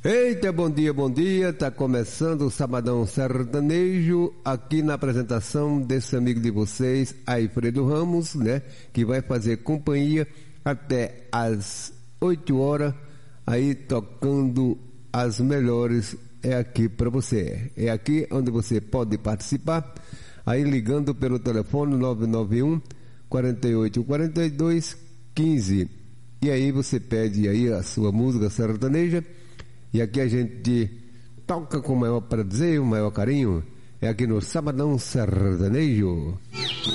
Eita, bom dia, tá começando o Sabadão Sertanejo, aqui na apresentação desse amigo de vocês, Alfredo Ramos, né, que vai fazer companhia até às 8 horas, aí tocando as melhores, é aqui para você, é aqui onde você pode participar, aí ligando pelo telefone 991 48 42 15, e aí você pede aí a sua música sertaneja. E aqui a gente toca com o maior prazer, o maior carinho. É aqui no Sabadão Sertanejo.